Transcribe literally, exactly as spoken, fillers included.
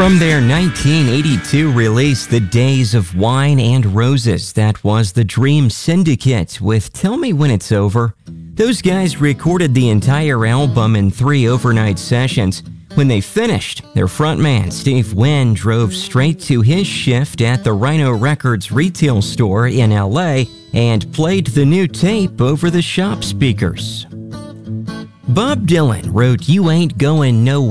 From their nineteen eighty-two release, The Days of Wine and Roses, that was the Dream Syndicate with Tell Me When It's Over. Those guys recorded the entire album in three overnight sessions. When they finished, their frontman, Steve Wynn, drove straight to his shift at the Rhino Records retail store in L A and played the new tape over the shop speakers. Bob Dylan wrote You Ain't Going Nowhere